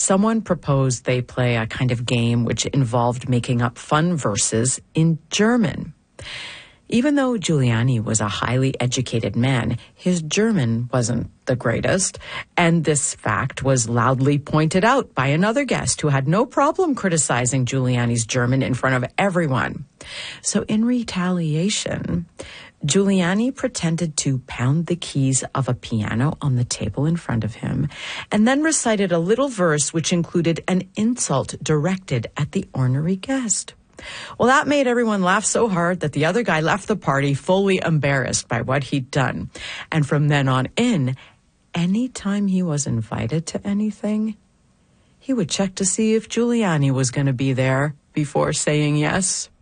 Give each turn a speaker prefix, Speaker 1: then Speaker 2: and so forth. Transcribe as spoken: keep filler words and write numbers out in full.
Speaker 1: someone proposed they play a kind of game which involved making up fun verses in German. Even though Giuliani was a highly educated man, his German wasn't the greatest, and this fact was loudly pointed out by another guest who had no problem criticizing Giuliani's German in front of everyone. So in retaliation, Giuliani pretended to pound the keys of a piano on the table in front of him, and then recited a little verse which included an insult directed at the ornery guest. Well, that made everyone laugh so hard that the other guy left the party fully embarrassed by what he'd done. And from then on in, anytime he was invited to anything, he would check to see if Giuliani was going to be there before saying yes.